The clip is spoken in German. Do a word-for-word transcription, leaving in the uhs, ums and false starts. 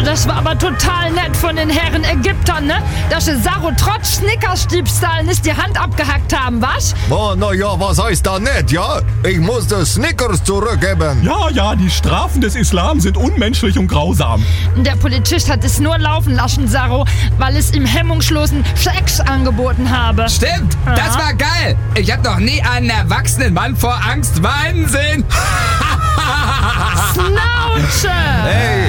das war aber total nett von den Herren Ägyptern, ne? Dass sie Saro trotz Snickers-Diebstahl nicht die Hand abgehackt haben, was? Oh, na ja, was heißt da nicht, ja? Ich musste Snickers zurückgeben. Ja, ja, die Strafen des Islam sind unmenschlich und grausam. Der Polizist hat es nur laufen lassen, Saro, weil es ihm hemmungslosen Sex angeboten habe. Stimmt, Ja. das war geil. Ich habe noch nie einen erwachsenen Mann vor Angst weinen sehen. Schnauze! Hey,